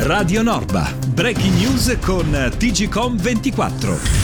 Radio Norba, breaking news con TGCom24.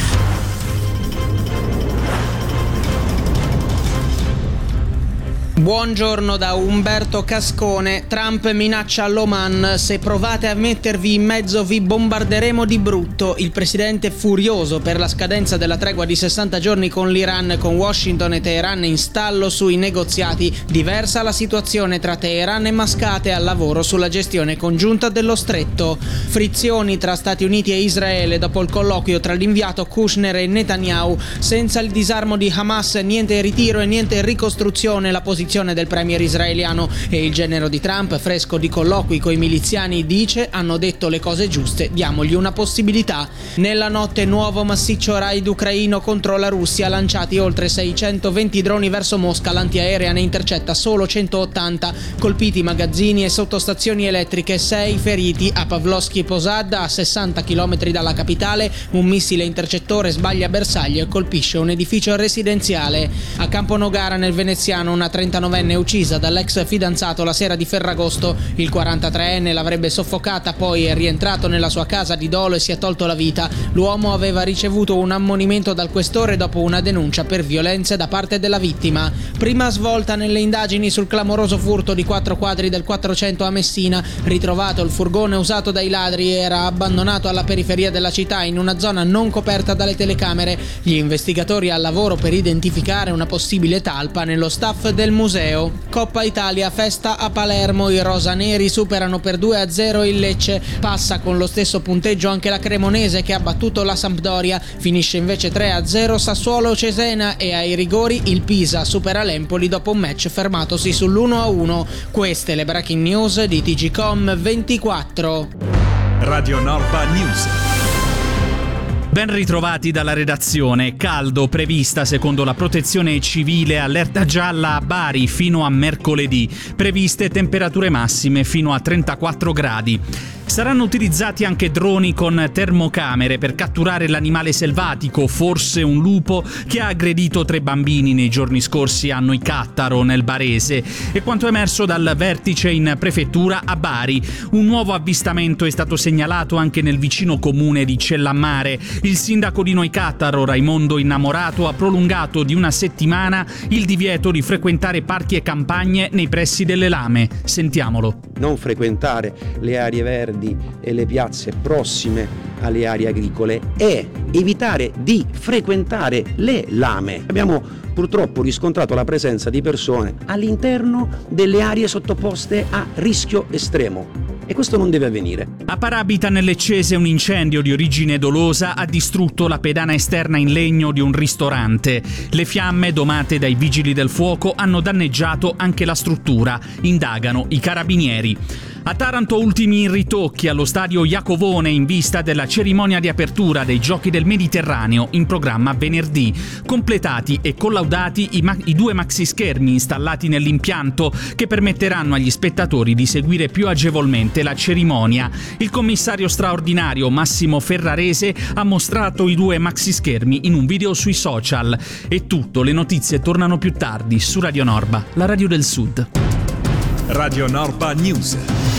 Buongiorno da Umberto Cascone. Trump minaccia l'Oman: se provate a mettervi in mezzo vi bombarderemo di brutto. Il presidente è furioso per la scadenza della tregua di 60 giorni con l'Iran, con Washington e Teheran in stallo sui negoziati. Diversa la situazione tra Teheran e Mascate al lavoro sulla gestione congiunta dello stretto. Frizioni tra Stati Uniti e Israele dopo il colloquio tra l'inviato Kushner e Netanyahu. Senza il disarmo di Hamas niente ritiro e niente ricostruzione. La posizione del premier israeliano e il genero di Trump, fresco di colloqui coi miliziani, dice: hanno detto le cose giuste, diamogli una possibilità. Nella notte nuovo massiccio raid ucraino contro la Russia, lanciati oltre 620 droni verso Mosca, l'antiaerea ne intercetta solo 180, colpiti magazzini e sottostazioni elettriche, 6 feriti. A Pavlovsky Posad, a 60 km dalla capitale, un missile intercettore sbaglia bersaglio e colpisce un edificio residenziale. A Camponogara nel veneziano una 39enne uccisa dall'ex fidanzato la sera di Ferragosto. Il 43enne l'avrebbe soffocata, poi è rientrato nella sua casa di dolo e si è tolto la vita. L'uomo aveva ricevuto un ammonimento dal questore dopo una denuncia per violenze da parte della vittima. Prima svolta nelle indagini sul clamoroso furto di 4 quadri del 400 a Messina. Ritrovato il furgone usato dai ladri, era abbandonato alla periferia della città in una zona non coperta dalle telecamere. Gli investigatori al lavoro per identificare una possibile talpa nello staff del museo. Coppa Italia, festa a Palermo, i rosaneri superano per 2-0 il Lecce, passa con lo stesso punteggio anche la Cremonese che ha battuto la Sampdoria, finisce invece 3-0 Sassuolo-Cesena e ai rigori il Pisa supera l'Empoli dopo un match fermatosi sull'1-1. Queste le breaking news di TGCom24. Radio Norba News. Ben ritrovati dalla redazione. Caldo prevista secondo la protezione civile, allerta gialla a Bari fino a mercoledì. Previste temperature massime fino a 34 gradi. Saranno utilizzati anche droni con termocamere per catturare l'animale selvatico, forse un lupo, che ha aggredito 3 bambini nei giorni scorsi a Noicattaro, nel Barese. E quanto emerso dal vertice in prefettura a Bari, un nuovo avvistamento è stato segnalato anche nel vicino comune di Cellammare. Il sindaco di Noicattaro, Raimondo Innamorato, ha prolungato di una settimana il divieto di frequentare parchi e campagne nei pressi delle lame. Sentiamolo. Non frequentare le aree verdi e le piazze prossime alle aree agricole e evitare di frequentare le lame. Abbiamo purtroppo riscontrato la presenza di persone all'interno delle aree sottoposte a rischio estremo. E questo non deve avvenire. A Parabita nel Leccese un incendio di origine dolosa ha distrutto la pedana esterna in legno di un ristorante. Le fiamme, domate dai vigili del fuoco, hanno danneggiato anche la struttura. Indagano i carabinieri. A Taranto ultimi ritocchi allo stadio Iacovone in vista della cerimonia di apertura dei Giochi del Mediterraneo in programma venerdì. Completati e collaudati i 2 maxischermi installati nell'impianto che permetteranno agli spettatori di seguire più agevolmente la cerimonia. Il commissario straordinario Massimo Ferrarese ha mostrato i 2 maxischermi in un video sui social. È tutto, le notizie tornano più tardi su Radio Norba, la radio del Sud. Radio Norba News.